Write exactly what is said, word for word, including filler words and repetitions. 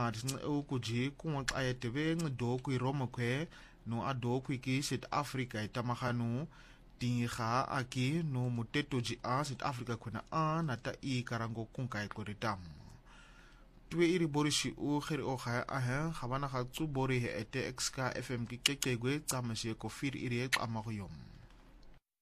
tince ukuji kungo ayetebe ncedo ku Roma kwe no ado ku ki South Africa itamagano tinga aki no muteto ji a South Africa kuna a nata i karango kunkai koritam twe iri borishi u khiri o kha a ha khabana ga tsu bori he ete xk fm ki kekegwe tsamase ko fir iri e amagoyom